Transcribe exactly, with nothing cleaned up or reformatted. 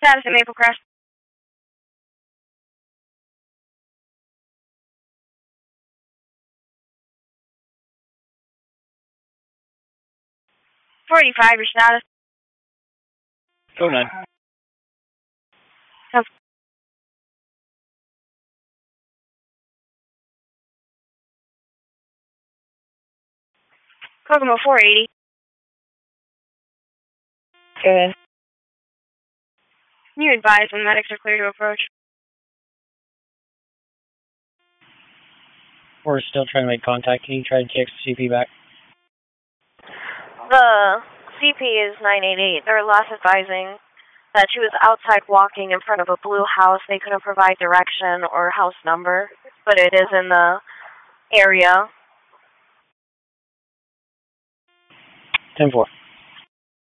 Status at Maple Crest. four eighty-five, your status. Go nine. Sounds Kokomo four eighty. Good. You advise when medics are clear to approach. We're still trying to make contact. Can you try and K X C P back? The C P is nine eight eight. They're last advising that she was outside walking in front of a blue house. They couldn't provide direction or house number, but it is in the area. ten four.